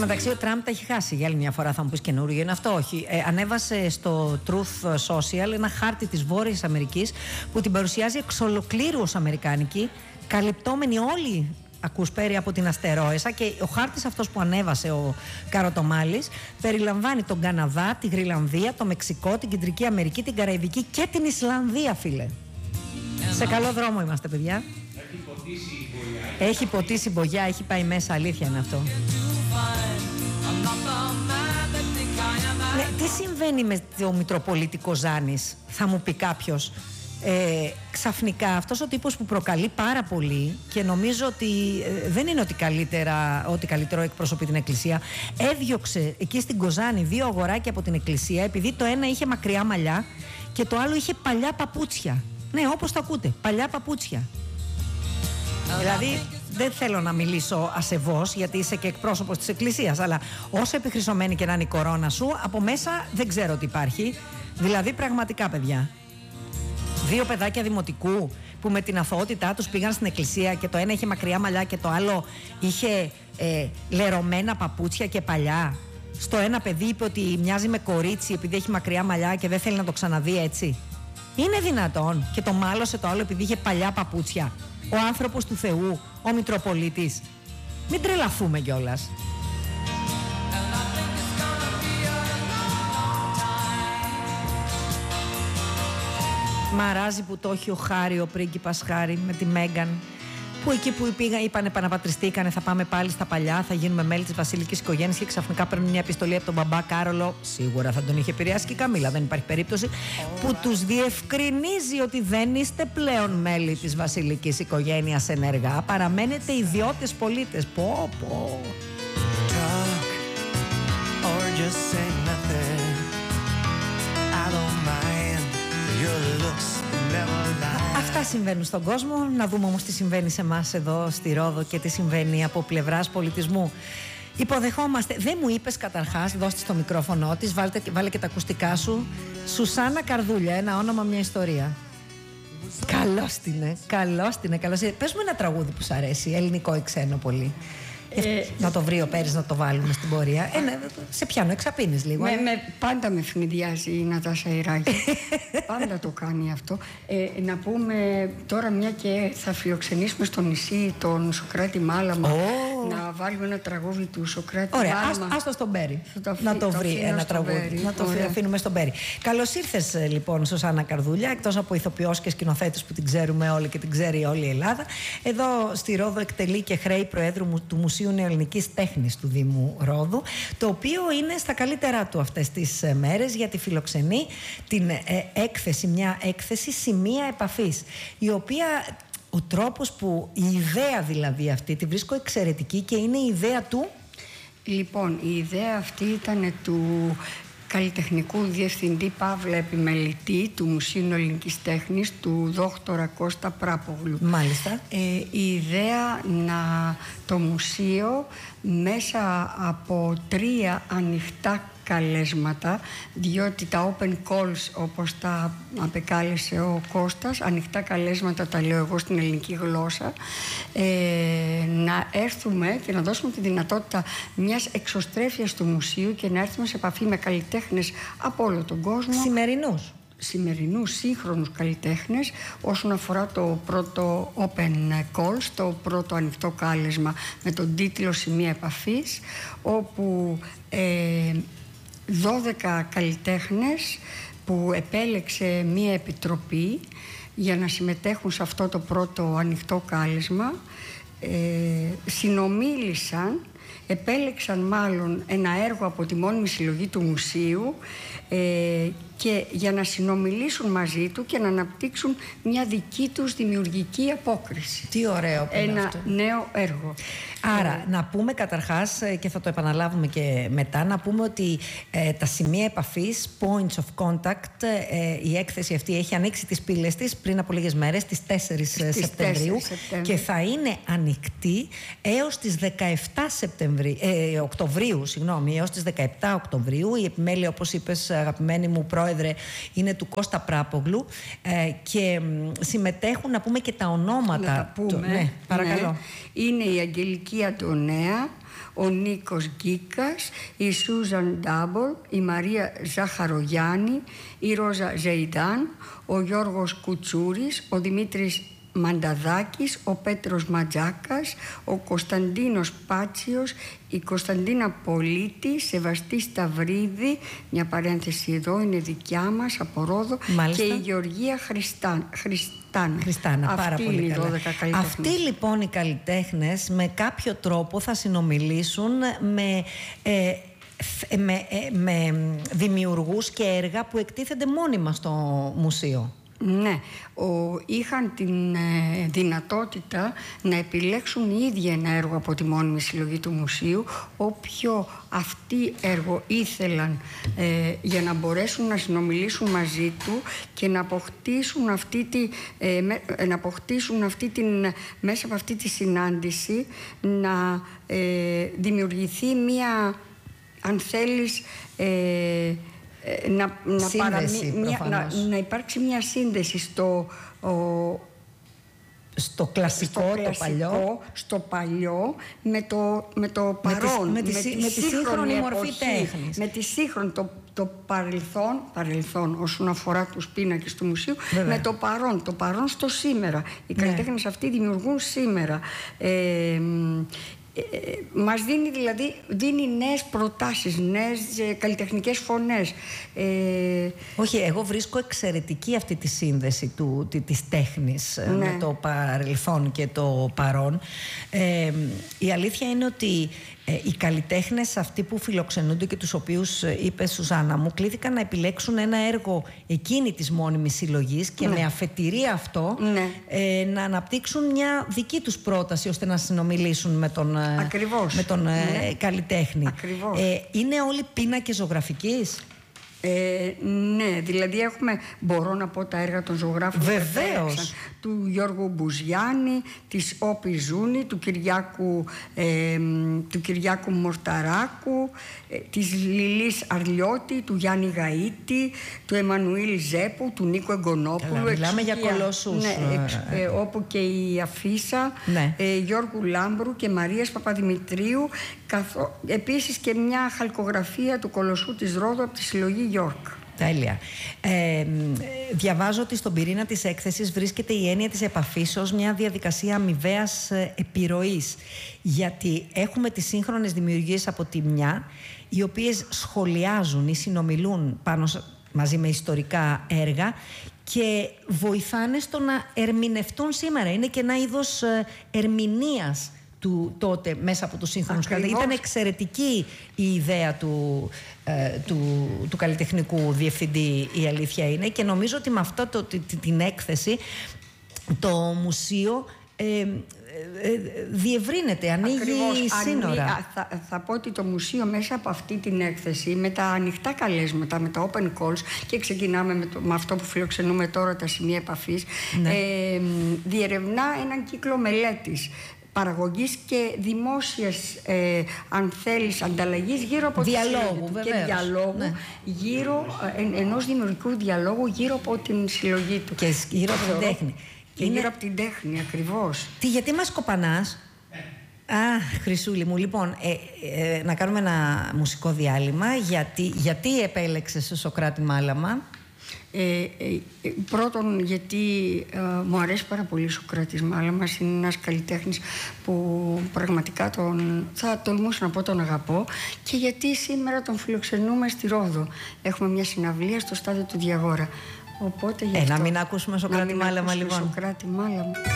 μεταξύ ο Τραμπ τα έχει χάσει για άλλη μια φορά, θα μου πεις καινούριο. Είναι αυτό, όχι. Ανέβασε στο Truth Social ένα χάρτη της Βόρειας Αμερικής που την παρουσιάζει εξ ολοκλήρου ως αμερικάνικη, καλυπτόμενη όλη, ακούς Πέρι, από την αστερόεσα, και ο χάρτης αυτός που ανέβασε ο Καροτομάλης περιλαμβάνει τον Καναδά, τη Γρυλανδία, το Μεξικό, την Κεντρική Αμερική, την Καραϊβική και την Ισλανδία, φίλε. Σε καλό δρόμο είμαστε, παιδιά. Έχει ποτίσει η μπογιά, έχει πάει μέσα, αλήθεια είναι αυτό. Ναι, τι συμβαίνει με το Μητροπολίτικο Ζάνης, θα μου πει κάποιος. Ξαφνικά αυτός ο τύπος που προκαλεί πάρα πολύ, και νομίζω ότι δεν είναι ότι καλύτερο εκπροσωπεί την Εκκλησία, έδιωξε εκεί στην Κοζάνη 2 αγοράκια από την Εκκλησία επειδή το ένα είχε μακριά μαλλιά και το άλλο είχε παλιά παπούτσια. Ναι, όπως το ακούτε, παλιά παπούτσια. Δηλαδή δεν θέλω να μιλήσω ασεβώς, γιατί είσαι και εκπρόσωπος της Εκκλησίας, αλλά όσο επιχρυσωμένη και να είναι η κορώνα σου, από μέσα δεν ξέρω τι υπάρχει. Δηλαδή πραγματικά, παιδιά, 2 παιδάκια δημοτικού που με την αθωότητά τους πήγαν στην εκκλησία και το ένα είχε μακριά μαλλιά και το άλλο είχε λερωμένα παπούτσια και παλιά. Στο ένα παιδί είπε ότι μοιάζει με κορίτσι επειδή έχει μακριά μαλλιά και δεν θέλει να το ξαναδεί έτσι. Είναι δυνατόν? Και το μάλωσε το άλλο επειδή είχε παλιά παπούτσια. Ο άνθρωπος του Θεού, ο Μητροπολίτης. Μην τρελαθούμε κιόλας. Μαράζει που το έχει ο Χάρη, ο πρίγκιπας Χάρη, με τη Μέγκαν, που εκεί που είπανε, επαναπατριστήκανε, θα πάμε πάλι στα παλιά, θα γίνουμε μέλη της βασιλικής οικογένειας, και ξαφνικά παίρνουν μια επιστολή από τον μπαμπά Κάρολο, σίγουρα θα τον είχε επηρεάσει και η Καμίλα, δεν υπάρχει περίπτωση, που τους διευκρινίζει ότι δεν είστε πλέον μέλη της βασιλικής οικογένειας ενεργά, παραμένετε ιδιώτες πολίτες. Πω. Αυτά συμβαίνουν στον κόσμο. Να δούμε όμως τι συμβαίνει σε εμάς εδώ στη Ρόδο και τι συμβαίνει από πλευράς πολιτισμού. Υποδεχόμαστε. Δεν μου είπες καταρχάς, δώσ' το μικρόφωνο της, βάλε και τα ακουστικά σου. Σουσάνα Καρδούλια, ένα όνομα, μια ιστορία. Καλώς την είναι. Πες μου ένα τραγούδι που σου αρέσει, ελληνικό ή ξένο πολύ. Να το βρει ο Πέρης, να το βάλουμε στην πορεία. Σε πιάνω, εξαπίνεις λίγο. Πάντα με φνηδιάζει η Νατάσα Ιράκη. Πάντα το κάνει αυτό. Να πούμε τώρα, μια και θα φιλοξενήσουμε στο νησί τον Σωκράτη Μάλαμα, να βάλουμε ένα τραγούδι του Σωκράτη Μάλαμα. Ωραία, άστο στον Πέρη να το βρει ένα τραγούδι. Να το αφήνουμε στον Πέρη. Καλώς ήρθες λοιπόν, Σουσάνα Καρδούλια, εκτός από ηθοποιός και σκηνοθέτης που την ξέρουμε όλοι και την ξέρει όλη η Ελλάδα. Εδώ στη Ρόδο εκτελεί και χρέη Προέδρου του Μουσείου Νεοελληνικής Τέχνης του Δήμου Ρόδου, το οποίο είναι στα καλύτερά του αυτές τις μέρες, γιατί φιλοξενεί την έκθεση, μια έκθεση σημεία επαφής, η οποία ο τρόπος που, η ιδέα δηλαδή αυτή, τη βρίσκω εξαιρετική, και είναι η ιδέα του. Λοιπόν, η ιδέα αυτή ήταν του καλλιτεχνικού διευθυντή Παύλα Επιμελητή του Μουσείου Νεοελληνικής Τέχνης, του δόκτωρα Κώστα Πράπογλου. Μάλιστα. Η ιδέα το μουσείο μέσα από 3 ανοιχτά καλέσματα, διότι τα open calls, όπως τα απεκάλεσε ο Κώστας, ανοιχτά καλέσματα τα λέω εγώ στην ελληνική γλώσσα, να έρθουμε και να δώσουμε τη δυνατότητα μιας εξωστρέφειας του μουσείου και να έρθουμε σε επαφή με καλλιτέχνες από όλο τον κόσμο. Σημερινούς σύγχρονους καλλιτέχνες, όσον αφορά το πρώτο open calls, το πρώτο ανοιχτό κάλεσμα με τον τίτλο Σημεία Επαφής, όπου 12 καλλιτέχνες που επέλεξε μία επιτροπή για να συμμετέχουν σε αυτό το πρώτο ανοιχτό κάλεσμα, συνομίλησαν, επέλεξαν μάλλον ένα έργο από τη μόνιμη συλλογή του μουσείου, και για να συνομιλήσουν μαζί του και να αναπτύξουν μια δική τους δημιουργική απόκριση. Τι ωραίο που είναι αυτό. Ένα νέο έργο. Άρα, να πούμε καταρχάς, και θα το επαναλάβουμε και μετά, να πούμε ότι τα σημεία επαφής, points of contact, η έκθεση αυτή έχει ανοίξει τις πύλες της πριν από λίγες μέρες, τις 4 Σεπτεμβρίου, και θα είναι ανοιχτή έως τις 17 Οκτωβρίου, έως τις 17 Οκτωβρίου. Η επιμέλεια, όπως είπες, αγαπημένη μου πρόεδρε, πρόεδρε, είναι του Κώστα Πράπογλου και συμμετέχουν, να πούμε και τα ονόματα. Να τα πούμε. Ναι, παρακαλώ. Ναι. Είναι η Αγγελική Αντωνέα, ο Νίκος Γκίκας, η Σούζαν Ντάμπολ, η Μαρία Ζαχαρογιάννη, η Ρόζα Ζεϊντάν, ο Γιώργος Κουτσούρης, ο Δημήτρης Μανταδάκης, ο Πέτρος Ματζάκας, ο Κωνσταντίνος Πάτσιος, η Κωνσταντίνα Πολίτη, Σεβαστή Σταυρίδη, μια παρένθεση εδώ, είναι δικιά μας από Ρόδο, και η Γεωργία Χριστάνα. Πάρα πολύ καλά. Αυτοί λοιπόν οι καλλιτέχνες με κάποιο τρόπο θα συνομιλήσουν με δημιουργούς και έργα που εκτίθενται μόνιμα στο μουσείο. Ναι, είχαν την δυνατότητα να επιλέξουν οι ίδιοι ένα έργο από τη μόνιμη συλλογή του μουσείου, όποιο αυτοί έργο ήθελαν, για να μπορέσουν να συνομιλήσουν μαζί του και να αποκτήσουν μέσα από αυτή τη συνάντηση να δημιουργηθεί μία, αν θέλεις, να υπάρξει μια σύνδεση στο κλασικό, στο παλιό με το παρόν, με τη σύγχρονη μορφή τέχνης, με τη σύγχρονη, το παρελθόν όσον αφορά τους πίνακες του μουσείου, με το παρόν στο σήμερα. Οι καλλιτέχνες αυτοί δημιουργούν σήμερα. Μας δίνει νέες προτάσεις, νέες καλλιτεχνικές φωνές. Όχι, εγώ βρίσκω εξαιρετική αυτή τη σύνδεση της τέχνης με το παρελθόν και το παρόν. Η αλήθεια είναι ότι οι καλλιτέχνες αυτοί που φιλοξενούνται και τους οποίους είπε, Σουζάννα μου, κλήθηκαν να επιλέξουν ένα έργο εκείνη της μόνιμης συλλογής και με αφετηρία αυτό να αναπτύξουν μια δική τους πρόταση ώστε να συνομιλήσουν με τον καλλιτέχνη. Είναι όλοι πίνακες ζωγραφικής? Ναι, δηλαδή μπορώ να πω τα έργα των ζωγράφων. Βεβαίως. Του Γιώργου Μπουζιάννη, της Όπη Ζούνη, του Κυριάκου Μορταράκου, της Λιλής Αρλιώτη, του Γιάννη Γαΐτη, του Εμμανουήλ Ζέπου, του Νίκου Εγκονόπουλου. Μιλάμε για κολοσσούς. Όπου και η Αφίσα, Γιώργου Λάμπρου και Μαρίας Παπαδημητρίου, επίσης και μια χαλκογραφία του κολοσσού της Ρόδου από τη συλλογή Γιόρκ. Τέλεια. Διαβάζω ότι στον πυρήνα της έκθεσης βρίσκεται η έννοια της επαφής ως μια διαδικασία αμοιβαίας επιρροής. Γιατί έχουμε τις σύγχρονες δημιουργίες από τη μια, οι οποίες σχολιάζουν ή συνομιλούν μαζί με ιστορικά έργα και βοηθάνε στο να ερμηνευτούν σήμερα. Είναι και ένα είδος ερμηνείας του τότε μέσα από τους σύγχρονους καλλιτέχνες. Ήταν εξαιρετική η ιδέα του καλλιτεχνικού διευθυντή, η αλήθεια είναι, και νομίζω ότι με αυτό την έκθεση το μουσείο διευρύνεται, ανοίγει σύνορα. Θα πω ότι το μουσείο μέσα από αυτή την έκθεση, με τα ανοιχτά καλέσματα, με τα open calls, και ξεκινάμε με αυτό που φιλοξενούμε τώρα, τα σημεία επαφής, διερευνά έναν κύκλο μελέτης, παραγωγής και δημόσιας, αν θέλεις, ανταλλαγής γύρω από διαλόγου, και διαλόγου, γύρω ενός δημιουργικού διαλόγου γύρω από την συλλογή του. Και γύρω από την τέχνη. Και γύρω από την τέχνη, ακριβώς. Γιατί μας κοπανάς? Χρυσούλη μου, λοιπόν, να κάνουμε ένα μουσικό διάλειμμα. Γιατί επέλεξες Σωκράτη Μάλαμα? Πρώτον, γιατί μου αρέσει πάρα πολύ ο Σωκράτης Μάλαμας. Είναι ένας καλλιτέχνης που πραγματικά θα τολμούσα να πω τον αγαπώ, και γιατί σήμερα τον φιλοξενούμε στη Ρόδο. Έχουμε μια συναυλία στο στάδιο του Διαγόρα. Οπότε, να μην ακούσουμε Σωκράτη Μάλαμα, λοιπόν. Σωκράτη Μάλαμα.